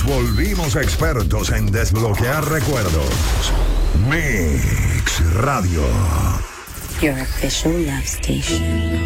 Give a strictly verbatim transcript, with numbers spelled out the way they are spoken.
volvimos expertos en desbloquear recuerdos. Mix Radio. Your official love station.